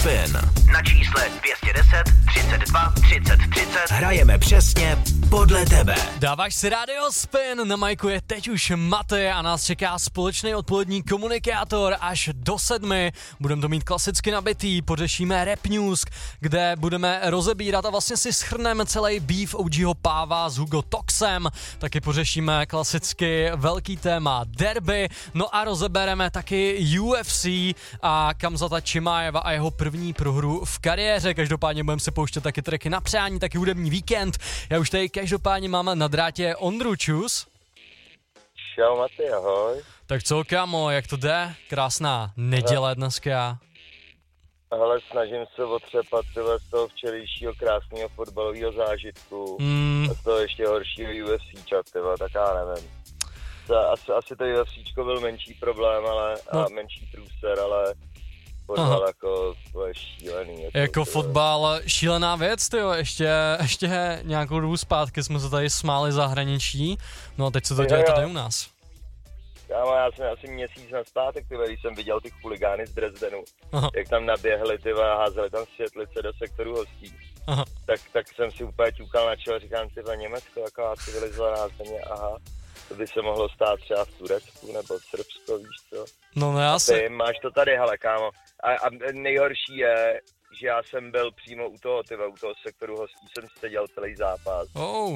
Spin. Na čísle 210 32 30 30 Hrajeme přesně podle tebe. Dáváš si Radio Spin, na majku je teď už Maty a nás čeká společný odpolední komunikátor až do 7. Budeme to mít klasicky nabitý, pořešíme Rap News, kde budeme rozebírat a vlastně si shrneme celý beef OGho Páva s Hugo Toxem, taky pořešíme klasicky velký téma derby, no a rozebereme taky UFC a Khamzata Chimaeva a jeho první prohru v kariéře. Každopádně budeme se pouštět taky tracky na přání, taky hudební víkend. Já už tady každopádně máme na drátě Ondru, čus. Čau Maty, ahoj. Tak co, kámo, jak to jde? Krásná neděle dneska. Hele, snažím se otřepat z toho včerejšího krásného fotbalového zážitku a z toho ještě horšího UFCčka, tak já nevím. Asi to UFCčko byl menší problém, a menší průser, ale fotbal jako to je šílený. Jako fotbal šílená věc, tyjo, ještě nějakou dobu zpátky jsme se tady smáli zahraničí, no a teď se to děje tady u nás. Já jsem asi měsíc naspátek, když jsem viděl ty chuligány z Dresdenu, jak tam naběhli, a házeli tam světlice do sektoru hostí. Tak jsem si úplně ťukal na čelo, říkám, Německo, taková civilizovaná země, to by se mohlo stát třeba v Turecku nebo v Srbsku, víš co? No já si... Ty máš to tady, hele, kámo. A nejhorší je, že já jsem byl přímo u toho sektoru hostí, jsem seděl celý zápas.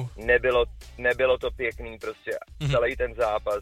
Nebylo to pěkný, prostě celý ten zápas.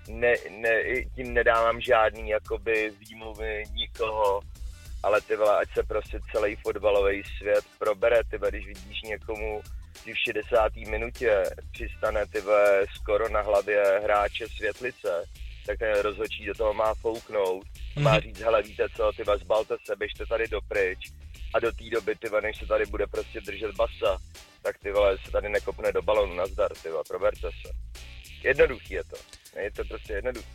Tím nedávám žádný jakoby výmluvy nikoho, ale ty vole, ať se prostě celý fotbalový svět probere, ty vole, když vidíš někomu v 60. minutě přistane ty vole, skoro na hlavě hráče světlice, tak ten rozhodčí do toho má fouknout, má říct, hele, víte co, ty vole, zbalte se, běžte tady dopryč a do té doby, ty vole, než se tady bude prostě držet basa, tak ty vole, se tady nekopne do balonu, nazdar, ty vole, proberte se. Jednoduchý je to. Je to prostě jednoduchý.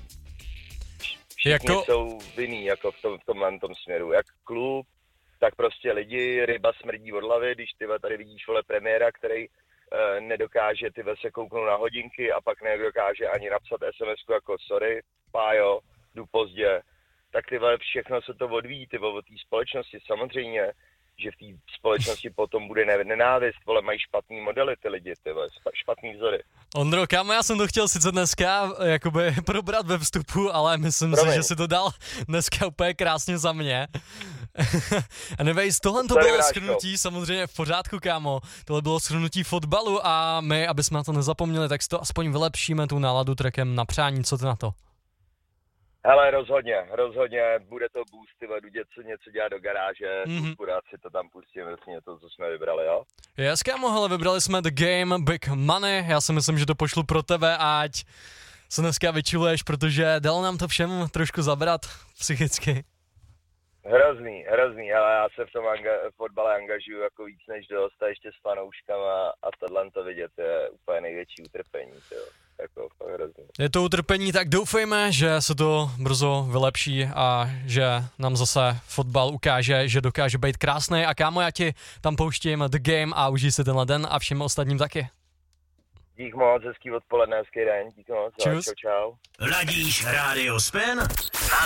Všichni jsou vinný jako v tomhle směru. Jak klub, tak prostě lidi, ryba smrdí od hlavy, když ty tady vidíš vole premiéra, který nedokáže ty se kouknout na hodinky a pak nedokáže ani napsat SMS-ku jako sorry, pájo, jdu pozdě. Tak ty všechno se to odvíjí, od té společnosti samozřejmě, že v té společnosti potom bude nenávist, mají špatný modely ty lidi, špatný vzory. Ondro, kámo, já jsem to chtěl sice dneska jakoby probrat ve vstupu, ale myslím si, že si to dal dneska úplně krásně za mě. Anyways, tohle to bylo shrnutí, samozřejmě v pořádku, kámo, tohle bylo shrnutí fotbalu a my, aby jsme na to nezapomněli, tak si to aspoň vylepšíme tu náladu trackem na přání, co ty na to? Hele, rozhodně, bude to boost, jdu něco dělat do garáže, akurát si to tam pustím, vlastně to, co jsme vybrali, jo? Yes, kámo, hele, vybrali jsme The Game, Big Money, já si myslím, že to pošlu pro tebe, ať se dneska vyčuluješ, protože dalo nám to všem trošku zabrat psychicky. Hrozný, ale já se v tom fotbale angažuju jako víc než dost a ještě s fanouškama a tohle to vidět je úplně největší utrpení, jo. Jako hrozný. Je to utrpení, tak doufejme, že se to brzo vylepší a že nám zase fotbal ukáže, že dokáže být krásný. A kámo, já ti tam pouštím The Game a užij si tenhle den a všem ostatním taky. Dík moc, hezký odpoledne, hezký den, dík moc. Čus. Čau. Ladíš Radio Spin?